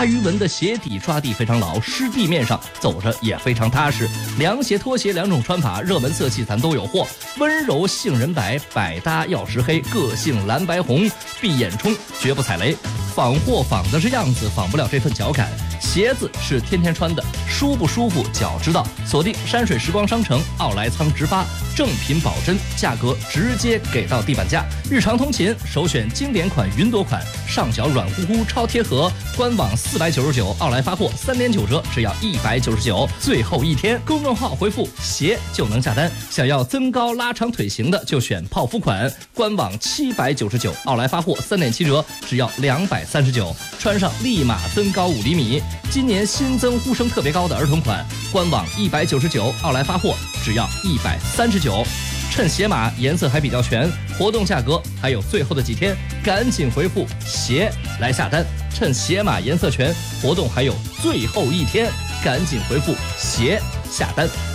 鲨鱼纹的鞋底抓地非常牢，湿地面上走着也非常踏实。凉鞋、拖鞋两种穿法，热门色系咱都有货。温柔杏仁白，百搭药石黑，个性蓝白红，闭眼冲绝不踩雷。仿货仿的是样子，仿不了这份脚感。鞋子是天天穿的，舒不舒服脚知道。锁定山水时光商城奥莱仓直发，正品保真，价格直接给到地板价。日常通勤首选经典款云朵款，上脚软乎乎超贴合，官网499，奥莱发货3.9折，只要199。最后一天，公众号回复鞋就能下单。想要增高拉长腿型的就选泡芙款，官网799，奥莱发货3.7折，只要239。穿上立马增高5厘米。今年新增呼声特别高的儿童款，官网199，奥莱发货只要139。趁鞋码颜色还比较全，活动价格还有最后的几天，赶紧回复鞋来下单。趁鞋码颜色全，活动还有最后一天，赶紧回复鞋下单。